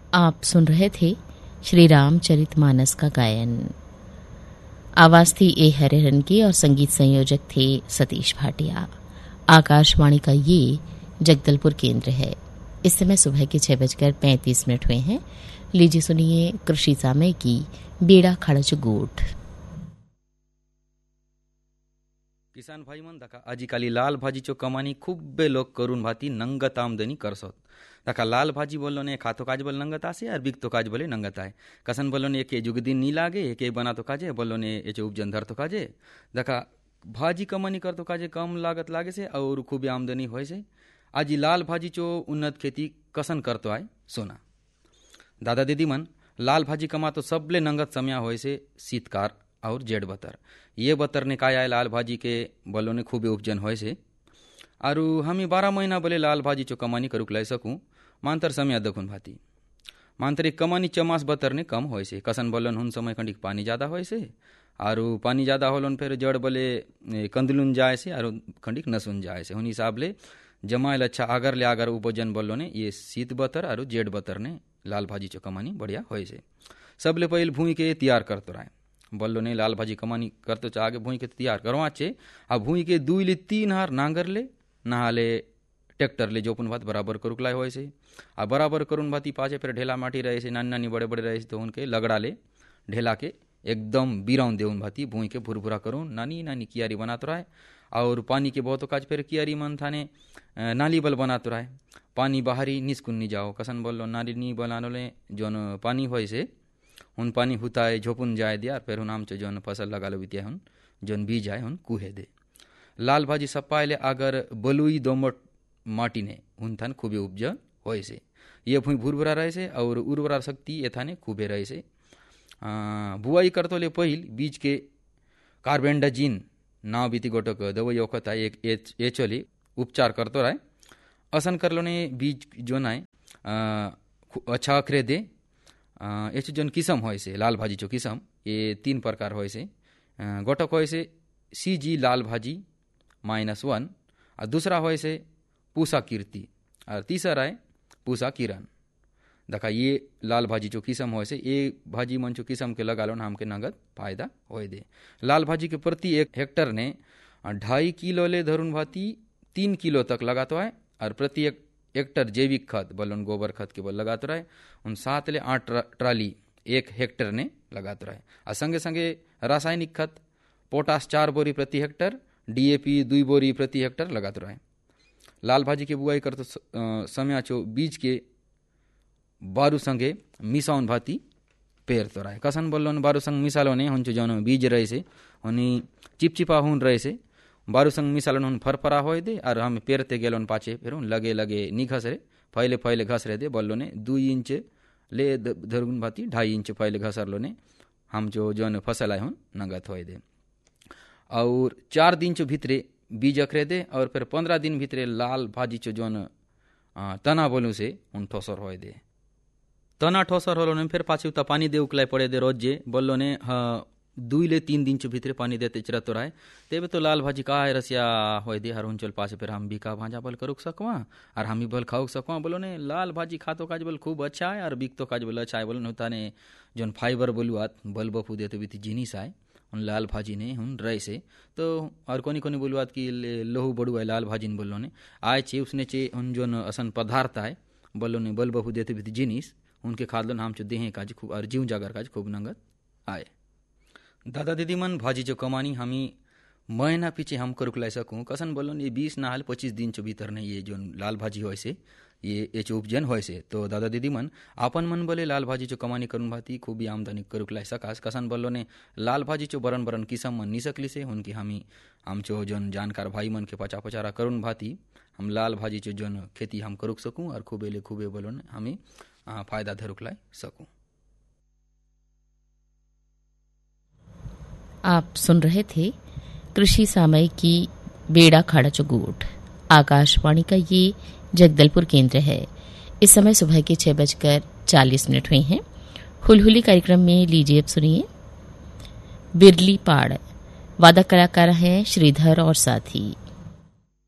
आप सुन रहे थे श्री रामचरितमानस का गायन। आवाज थी ए हरिहरन की और संगीत संयोजक थे सतीश भाटिया। आकाशवाणी का ये जगदलपुर केंद्र है। इस समय सुबह के 6:35 हुए हैं। लीजिए सुनिए कृषि सामय की बेड़ा खड़च गोठ। किसान भाई मन दका आजिकाली लाल भाजीचो कमानी खूब लोग करून भाती नंगत आमदनी करसोत। दका लाल भाजी बोलो ने खातो काज बोल नंगत आसे और बिक तो काज बोले नंगत आए। कसन बोलो ने एक जुग दिन नी लागे एक बना तो काजे बोलो ने एचे उपजन धर तो काजे। दका भाजी कमानी कर तो काजे कम लागत लागे से और खूब आमदनी होय से। आज लाल भाजीचो उन्नत खेती कसन करतो आए सोना। दादा दीदी मन लाल भाजी कमा तो सबले नंगत समय होय से शीतकार और जेठ बतर। ये बतर ने काय आए लाल भाजी के बोलो ने खूब उपजन होय से आरु हमी 12 महीना बोले लाल भाजी चो कमानी करुक लाई सकूं। मांतर समय दखुन भाती मांतरी कमानी चमास बतर ने कम होय से। कसन बोलन हुन समय खंडिक पानी ज्यादा होय से आरु पानी ज्यादा होलन फिर जड़ बोले कंदलुन जाए से आरु खंडिक नसुन जाए से। हुन हिसाब ले जमाइल अच्छा आगर ले आगर उपजन बोलो ने ये शीत बतर आरु जेठ बतर ने लाल भाजी चो कमानी बढ़िया होय से। सबले पहले भूई के तैयार करतो राय बोलो ने लाल भाजी कमानी करतो चा आगे भूई के तैयार करवा चे। आ भूई के 2 ले 3 हार नांगर ले नहाले ट्रैक्टर ले जोपुन भात बराबर करुक लाय होय से। आ बराबर करून भाती पाछे फिर ढेला माटी रहे से नानी नानी बड़े बड़े रहे से तो उनके लगड़ा ले ढेला के एकदम बिराउन देउन भाती भूई के भुरभुरा करून नानी नानी कियारी बनातो रहा है। और पानी के बहुत काज फिर कियारी मन थाने नाली बल बनातो रहा है। पानी बाहरी निस्कुन नहीं जाओ कसन बोलो नाली नी बनानो ले जोन पानी होय से उन पानी हुताए झोपुन जाए दिया फिर उन आम जोन फसल लगा लो बितिया हुन जोन बीज आए हुन कुहे दे। लाल भाजी सपाइले अगर बलुई दोमट माटी ने उन थान खूबे उपज होय से। ये भूई भुरभुरा रहे से और उर्वरा शक्ति ये थाने खूबे रहे से। बुआई करतो ले पहिल बीज के कार्बेंडाजिन नाव बीती गोटक दवाई औखत है एक एचोली उपचार करतो रहे। असन कर लो ने बीज जो नाय अच्छा अखरे दे। एच जोन किसम होय से लाल भाजी चो किसम ये 3 प्रकार होय से। गोटक होय से CG लाल भाजी -1 और दूसरा होय से पूसा कीर्ति और तीसरा है पूसा किरण। देखा ये लाल भाजी चो किसम होय से ये भाजी मन चो किसम के लगा लो ना हमके नगद फायदा होय दे। लाल भाजी के प्रति 1 हेक्टर ने 2.5 किलो ले धरुन भाती 3 किलो तक लगातो है। और प्रति 1 हेक्टर जैविक खाद बोलन गोबर खाद के बोल लगातो रहे उन 7 ले 8 ट्राली 1 हेक्टर ने लगातो रहे। और संगे संगे रासायनिक खाद पोटास 4 बोरी प्रति हेक्टर DAP 2 बोरी प्रति हेक्टर लगातो रहे। लाल भाजी के बुआई करतो समय चो बीज के बारू संगे मिसाउन भाती पेर तो रहे। कसन बोलो बारू संग मिसालो ने हुन जोन बीज रहे से हुनी चिपचिपा हुन रहे से बारू संग मिसालन हुन फरफरा होय दे और हम पेरते गेलोन पाछे फिर लगे लगे नी घसरे फैले फैले घस रहे दे बोलो ने 2 इंच ले धरुन भाती 2.5 इंच फैले घसर लो ने हम जो जोन फसल आए हुन नगत होय दे। और 4 दिन चो भीतरे बीज अखरे दे और फिर 15 दिन भीतरे लाल भाजी चो जोन तना बोलू से उन ठोसर होय दे। तना ठोसर होलो ने फिर पाछे उता पानी दे उकलाई पड़े दे रोज जे बोलो ने 2 ले 3 दिन चो भीतरे पानी देते चरतो रहे तेबे तो लाल भाजी का है रसिया होय दे। हर उंचल पाछे फिर हम बिका भाजा बल करुक सकवा और हम ही बल खाउक सकवा बोलो ने लाल भाजी खातो काज बल खूब अच्छा है और बिक तो काज बल अच्छा है बोलो होता ने जोन फाइबर बोलुआत बल बफू देते बीती जिनिस आए उन लाल भाजी ने हुन रहे से। तो और कोनी कोनी बोलुआत की लोहू बड़ू है लाल भाजी बोलो ने आए चे उसने चे उन जोन असन पदार्थ आए बोलो ने बल बफू देते बीती जिनिस उनके खाद लो हम चो देहे काज खूब और जीव जागर काज खूब नंगत आए। दादा दीदी मन भाजी जो कमानी हमी महीना पीछे हम करुक लाई सकूं कसन बोलो ये 20 ना हाल 25 दिन चो भीतर ने ये जो लाल भाजी होय से ये चो उपजन होय से। तो दादा दीदी मन आपन मन बोले लाल भाजी चो कमानी करून भाती खूबी आमदनी करुक लाई सकास। कसन बोलो ने लाल भाजी चो बरन बरन किसम मन नी सकली से उनकी हमी हम चो जोन जानकार भाई मन के पचा पचारा करून भाती हम लाल भाजी चो जोन खेती हम करुक सकूं और खूबे ले खूबे बोलो ने हमी फायदा धरुक लाई सकूं। आप सुन रहे थे कृषि सामय की बेड़ा खड़च गोठ। आकाशवाणी का ये जगदलपुर केंद्र है। इस समय सुबह के 6:40 हुए हैं। हुलहुली कार्यक्रम में लीजिए अब सुनिए बिरली पाड़। वादक कलाकार हैं श्रीधर और साथी।